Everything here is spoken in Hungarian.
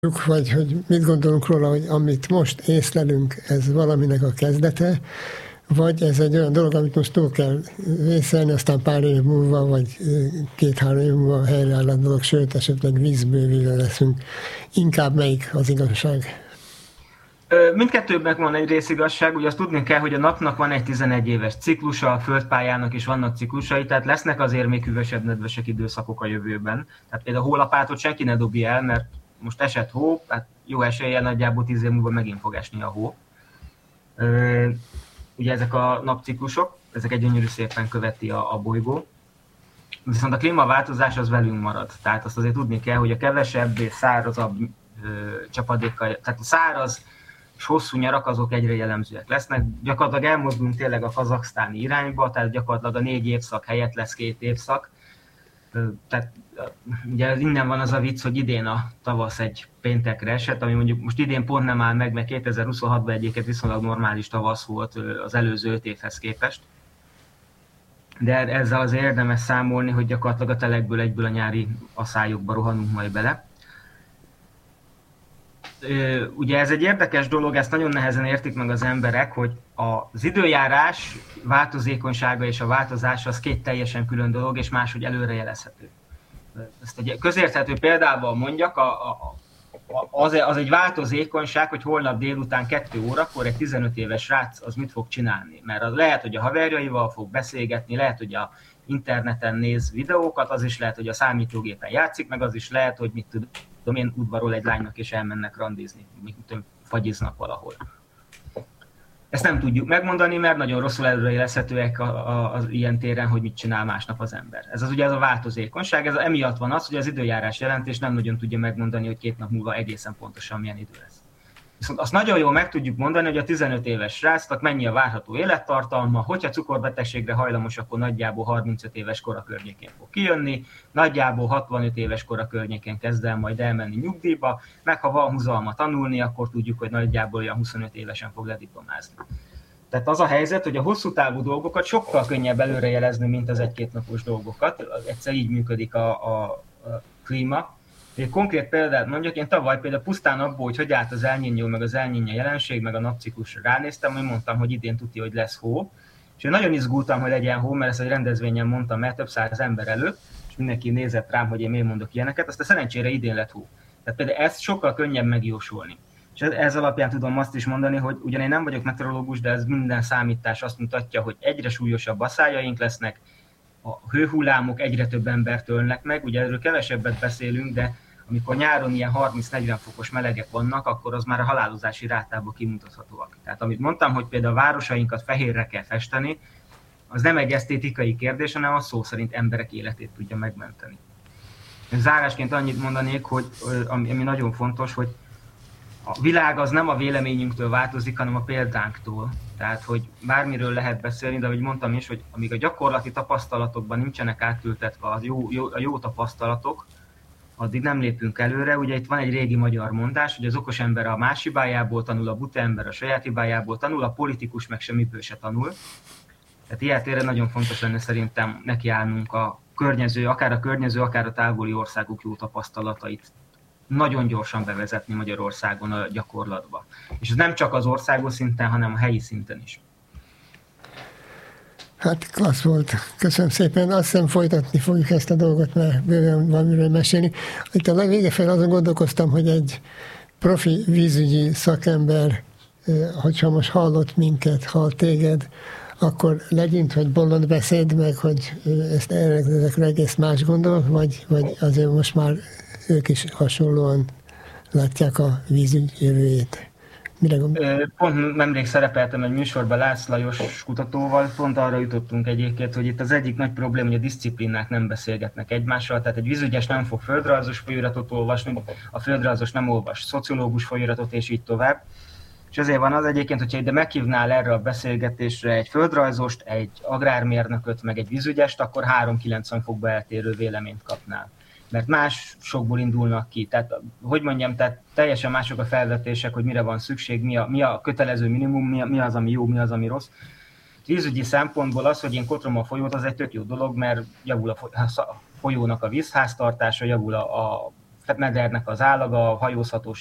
vagy hogy mit gondolunk róla, hogy amit most észlelünk, ez valaminek a kezdete, vagy ez egy olyan dolog, amit most túl kell vészelni, aztán pár év múlva, vagy 2-3 év múlva helyreáll a dolog, sőt, esetleg vízbővülő leszünk. Inkább melyik az igazság? Mindkettőben van egy részigazság, ugye azt tudni kell, hogy a napnak van egy 11 éves ciklusa, a földpályának is vannak ciklusai, tehát lesznek azért még hűvösebb, nedvesebb időszakok a jövőben. Tehát például a hólapátot senki ne dobja el, mert most esett hó, hát jó eséllyel nagyjából 10 év múlva megint fog esni a hó. Ugye ezek a napciklusok, ezek egy gyönyörű szépen követi a bolygó. Viszont a klímaváltozás az velünk marad. Tehát azt azért tudni kell, hogy a kevesebb és szárazabb csapadékkal, tehát a száraz és hosszú nyarak azok egyre jellemzőek lesznek. Gyakorlatilag elmozdulunk tényleg a kazaksztáni irányba, tehát gyakorlatilag a 4 évszak helyett lesz 2 évszak. Tehát ugye innen van az a vicc, hogy idén a tavasz egy péntekre esett, ami mondjuk most idén pont nem áll meg, mert 2026-ban egyébként viszonylag normális tavasz volt az előző 5 évhez képest. De ezzel azért érdemes számolni, hogy gyakorlatilag a telekből egyből a nyári aszályokba rohanunk majd bele. Ugye ez egy érdekes dolog, ezt nagyon nehezen értik meg az emberek, hogy az időjárás változékonysága és a változás az két teljesen külön dolog, és máshogy előrejelezhető. Ezt egy közérthető példával mondjak, az egy változékonyság, hogy holnap délután 2 órakor egy 15 éves srác az mit fog csinálni. Mert az lehet, hogy a haverjaival fog beszélgetni, lehet, hogy a interneten néz videókat, az is lehet, hogy a számítógépen játszik, meg az is lehet, hogy mit tudom én, udvarol egy lánynak és elmennek randizni, fagyiznak valahol. Ezt nem tudjuk megmondani, mert nagyon rosszul előrejelezhetőek az ilyen téren, hogy mit csinál másnap az ember. Ez az ugye ez a változékonyság, ez emiatt van az, hogy az időjárás jelentés nem nagyon tudja megmondani, hogy 2 nap múlva egészen pontosan milyen idő lesz. Viszont azt nagyon jól meg tudjuk mondani, hogy a 15 éves srácnak mennyi a várható élettartalma, hogyha cukorbetegségre hajlamos, akkor nagyjából 35 éves kora környékén fog kijönni, nagyjából 65 éves kora környékén kezd el majd elmenni nyugdíjba, meg ha van húzalma tanulni, akkor tudjuk, hogy nagyjából olyan 25 évesen fog lediplomázni. Tehát az a helyzet, hogy a hosszú távú dolgokat sokkal könnyebb előrejelezni, mint az 1-2 napos dolgokat. Egyszer így működik a klíma. Egy konkrét példát mondjak, én tavaly például pusztán abból, hogy állt az El Niño, meg az El Niña jelenség, meg a napciklusra ránéztem, hogy mondtam, hogy idén tudja, hogy lesz hó. És én nagyon izgultam, hogy legyen hó, mert ezt egy rendezvényen mondtam, mert több száz ember előtt, és mindenki nézett rám, hogy én miért mondok ilyeneket, aztán szerencsére idén lett hó. Tehát például ezt sokkal könnyebb megjósolni. És ez alapján tudom azt is mondani, hogy ugyan én nem vagyok meteorológus, de ez minden számítás azt mutatja, hogy egyre súlyosabb aszájaink lesznek, a hőhullámok egyre több embert ölnek meg, ugye erről kevesebbet beszélünk, de amikor nyáron ilyen 30-40 fokos melegek vannak, akkor az már a halálozási rátából kimutathatóak. Tehát amit mondtam, hogy például a városainkat fehérre kell festeni, az nem egy esztétikai kérdés, hanem az szó szerint emberek életét tudja megmenteni. Zárásként annyit mondanék, hogy ami nagyon fontos, hogy a világ az nem a véleményünktől változik, hanem a példánktól. Tehát, hogy bármiről lehet beszélni, de ahogy mondtam is, hogy amíg a gyakorlati tapasztalatokban nincsenek átültetve a jó tapasztalatok, addig nem lépünk előre. Ugye itt van egy régi magyar mondás, hogy az okos ember a más hibájából tanul, a buta ember a saját hibájából tanul, a politikus meg semmiből se tanul. Tehát ilyen téren nagyon fontos lenne szerintem nekiállnunk akár a környező, akár a távoli országok jó tapasztalatait nagyon gyorsan bevezetni Magyarországon a gyakorlatba. És ez nem csak az országos szinten, hanem a helyi szinten is. Hát klassz volt. Köszönöm szépen. Azt hiszem folytatni fogjuk ezt a dolgot, mert bőven van miről mesélni. Itt a vége felé azon gondolkoztam, hogy egy profi vízügyi szakember, hogyha most hallott minket, hall téged, akkor legyint, hogy bolond beszéd meg, hogy ezekre egész más gondolok, vagy azért most már ők is hasonlóan látják a vízügy jövőjét. Pont nemrég szerepeltem egy műsorban Lász Lajos kutatóval, pont arra jutottunk egyébként, hogy itt az egyik nagy probléma, hogy a diszciplínák nem beszélgetnek egymással, tehát egy vízügyes nem fog földrajzos folyóiratot olvasni, a földrajzos nem olvas szociológus folyóiratot, és így tovább. És azért van az egyébként, hogyha ide meghívnál erre a beszélgetésre egy földrajzost, egy agrármérnököt, meg egy vízügyest, akkor 3-90 fokba eltérő véleményt kapnál. Mert más sokból indulnak ki. Tehát, hogy mondjam, tehát teljesen mások a felvetések, hogy mire van szükség, mi a kötelező minimum, mi az, ami jó, mi az, ami rossz. Vízügyi szempontból az, hogy én kotrom a folyót, az egy tök jó dolog, mert javul a folyónak a vízháztartása, javul a medernek az állaga, a hajózhatóság